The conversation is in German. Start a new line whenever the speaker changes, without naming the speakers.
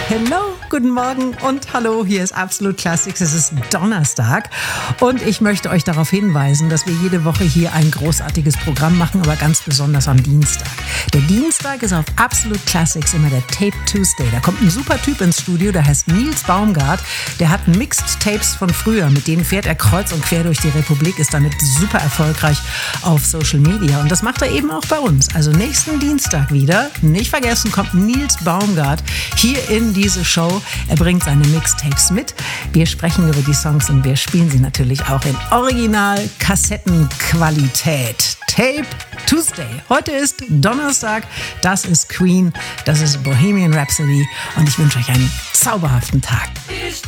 Hello, guten Morgen und hallo, hier ist Absolute Classics. Es ist Donnerstag und ich möchte euch darauf hinweisen, dass wir jede Woche hier ein großartiges Programm machen, aber ganz besonders am Dienstag. Der Dienstag ist auf Absolute Classics immer der Tape Tuesday. Da kommt ein super Typ ins Studio, der heißt Nils Baumgart. Der hat Mixed Tapes von früher, mit denen fährt er kreuz und quer durch die Republik, ist damit super erfolgreich auf Social Media und das macht er eben auch bei uns. Also nächsten Dienstag wieder, nicht vergessen, kommt Nils Baumgart hier in diese Show. Er bringt seine Mixtapes mit. Wir sprechen über die Songs und wir spielen sie natürlich auch in Original-Kassettenqualität. Tape Tuesday. Heute ist Donnerstag. Das ist Queen. Das ist Bohemian Rhapsody. Und ich wünsche euch einen zauberhaften Tag.